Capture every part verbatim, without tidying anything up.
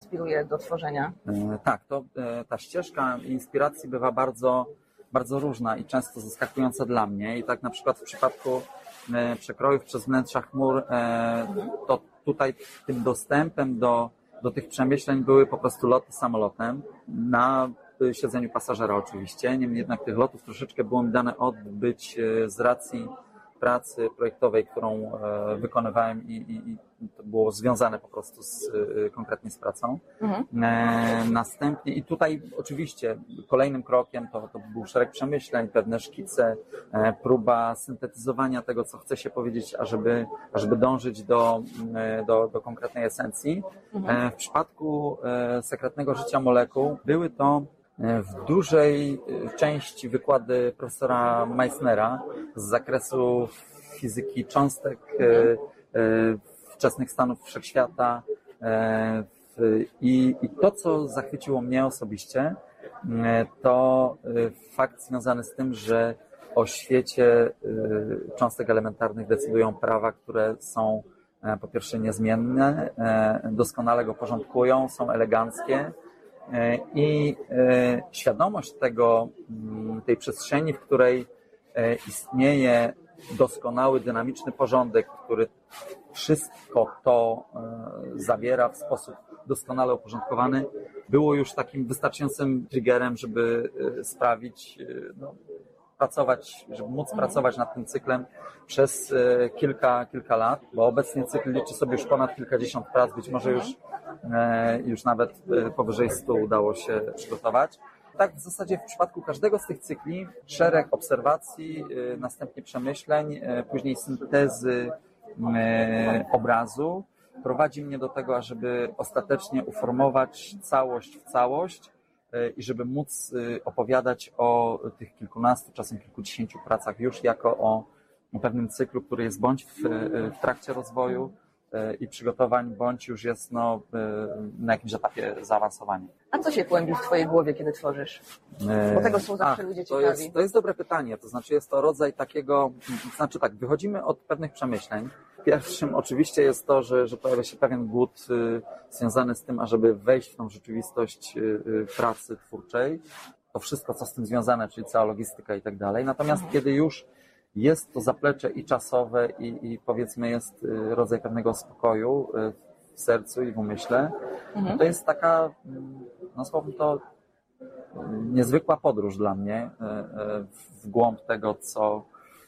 inspiruje do tworzenia? Tak, to ta ścieżka inspiracji bywa bardzo, bardzo różna i często zaskakująca dla mnie. I tak na przykład w przypadku przekrojów przez wnętrza chmur, to tutaj tym dostępem do, do tych przemyśleń były po prostu loty samolotem na siedzeniu pasażera oczywiście. Niemniej jednak tych lotów troszeczkę było mi dane odbyć z racji pracy projektowej, którą wykonywałem i, i, i to było związane po prostu z, konkretnie z pracą. Mhm. Następnie i tutaj oczywiście kolejnym krokiem to, to był szereg przemyśleń, pewne szkice, próba syntetyzowania tego, co chce się powiedzieć, ażeby, ażeby dążyć do, do, do konkretnej esencji. Mhm. W przypadku Sekretnego życia molekuł były to w dużej części wykłady profesora Meissnera z zakresu fizyki cząstek, wczesnych stanów wszechświata i, i to, co zachwyciło mnie osobiście, to fakt związany z tym, że o świecie cząstek elementarnych decydują prawa, które są po pierwsze niezmienne, doskonale go porządkują, są eleganckie. I świadomość tego, tej przestrzeni, w której istnieje doskonały, dynamiczny porządek, który wszystko to zawiera w sposób doskonale uporządkowany, było już takim wystarczającym triggerem, żeby sprawić, no, pracować, żeby móc pracować nad tym cyklem przez kilka, kilka lat, bo obecnie cykl liczy sobie już ponad kilkadziesiąt prac, być może już, już nawet powyżej stu udało się przygotować. Tak w zasadzie w przypadku każdego z tych cykli szereg obserwacji, następnie przemyśleń, później syntezy obrazu prowadzi mnie do tego, ażeby ostatecznie uformować całość w całość i żeby móc opowiadać o tych kilkunastu, czasem kilkudziesięciu pracach już jako o pewnym cyklu, który jest bądź w, w trakcie rozwoju i przygotowań, bądź już jest no, na jakimś etapie zaawansowania. A co się kłębi w Twojej głowie, kiedy tworzysz? Bo tego są zawsze Ach, ludzie to ciekawi. jest, to jest dobre pytanie, to znaczy jest to rodzaj takiego, to znaczy tak, wychodzimy od pewnych przemyśleń. Pierwszym oczywiście jest to, że, że pojawia się pewien głód y, związany z tym, ażeby wejść w tą rzeczywistość y, y, pracy twórczej. To wszystko, co z tym związane, czyli cała logistyka i tak dalej. Natomiast mhm. kiedy już jest to zaplecze i czasowe i, i powiedzmy jest y, rodzaj pewnego spokoju y, w sercu i w umyśle, mhm. to jest taka, nazwałbym to, niezwykła podróż dla mnie y, y, w głąb tego, co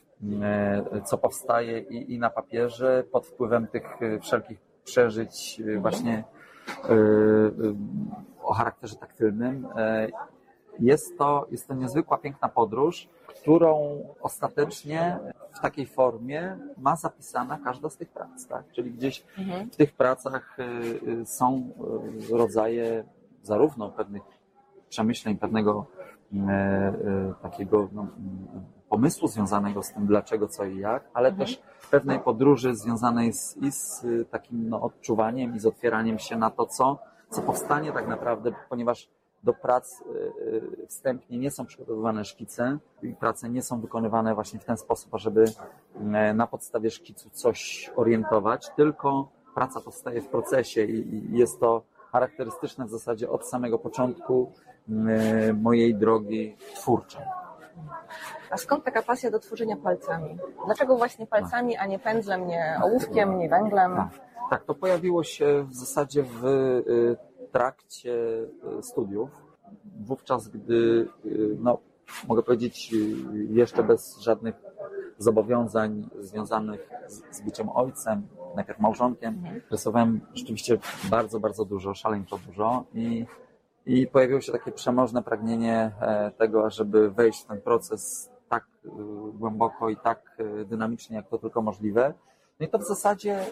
co powstaje i, i na papierze pod wpływem tych wszelkich przeżyć właśnie y, y, o charakterze taktylnym. Jest to, jest to niezwykła, piękna podróż, którą ostatecznie w takiej formie ma zapisana każda z tych prac, tak? Czyli gdzieś w tych pracach y, są rodzaje zarówno pewnych przemyśleń, pewnego y, y, takiego no, pomysłu związanego z tym dlaczego, co i jak, ale mhm. też pewnej podróży związanej z, i z takim no, odczuwaniem i z otwieraniem się na to, co, co powstanie tak naprawdę, ponieważ do prac y, wstępnie nie są przygotowywane szkice i prace nie są wykonywane właśnie w ten sposób, ażeby y, na podstawie szkicu coś orientować, tylko praca powstaje w procesie i, i jest to charakterystyczne w zasadzie od samego początku y, mojej drogi twórczej. A skąd taka pasja do tworzenia palcami? Dlaczego właśnie palcami, a nie pędzlem, nie ołówkiem, nie węglem? Tak, tak, to pojawiło się w zasadzie w trakcie studiów. Wówczas, gdy, no, mogę powiedzieć, jeszcze bez żadnych zobowiązań związanych z, z byciem ojcem, najpierw małżonkiem, mhm. rysowałem rzeczywiście bardzo, bardzo dużo, szaleńczo dużo i I pojawiło się takie przemożne pragnienie tego, żeby wejść w ten proces tak głęboko i tak dynamicznie, jak to tylko możliwe. No i to w zasadzie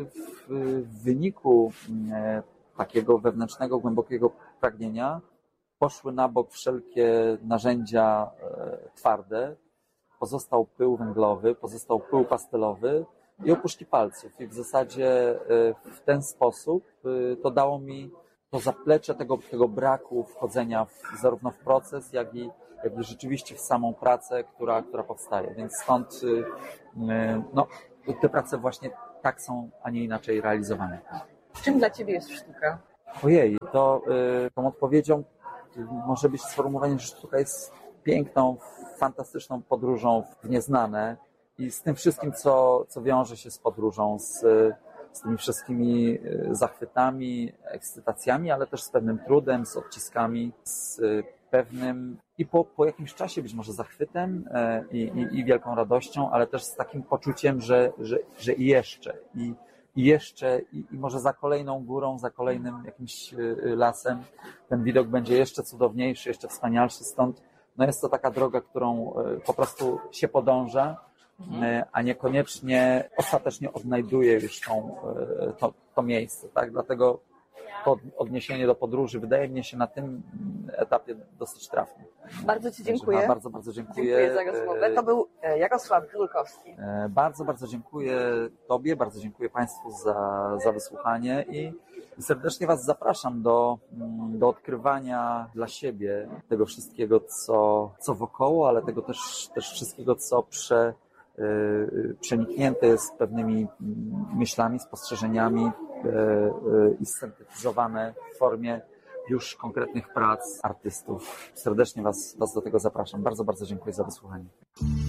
w wyniku takiego wewnętrznego, głębokiego pragnienia poszły na bok wszelkie narzędzia twarde. Pozostał pył węglowy, pozostał pył pastelowy i opuszki palców. I w zasadzie w ten sposób to dało mi to zaplecze tego, tego braku wchodzenia w, zarówno w proces, jak i, jak i rzeczywiście w samą pracę, która, która powstaje. Więc stąd no, te prace właśnie tak są, a nie inaczej realizowane. Czym dla Ciebie jest sztuka? Ojej, to y, tą odpowiedzią y, może być sformułowanie, że sztuka jest piękną, fantastyczną podróżą w nieznane i z tym wszystkim, co, co wiąże się z podróżą, z, z tymi wszystkimi zachwytami, ekscytacjami, ale też z pewnym trudem, z odciskami, z pewnym i po, po jakimś czasie być może zachwytem i, i, i wielką radością, ale też z takim poczuciem, że, że, że i jeszcze, i, i jeszcze, i, i może za kolejną górą, za kolejnym jakimś lasem ten widok będzie jeszcze cudowniejszy, jeszcze wspanialszy, stąd no jest to taka droga, którą po prostu się podąża, a niekoniecznie ostatecznie odnajduje już tą, to, to miejsce, tak? Dlatego to odniesienie do podróży wydaje mi się na tym etapie dosyć trafne. Bardzo Ci dziękuję. Także bardzo, bardzo dziękuję. Dziękuję za rozmowę. To był Jarosław Grulkowski. Bardzo, bardzo dziękuję Tobie, bardzo dziękuję Państwu za, za wysłuchanie i serdecznie Was zapraszam do, do odkrywania dla siebie tego wszystkiego, co, co wokoło, ale tego też, też wszystkiego, co prze, przeniknięte jest pewnymi myślami, spostrzeżeniami i syntetyzowane w formie już konkretnych prac artystów. Serdecznie Was, Was do tego zapraszam. Bardzo, bardzo dziękuję za wysłuchanie.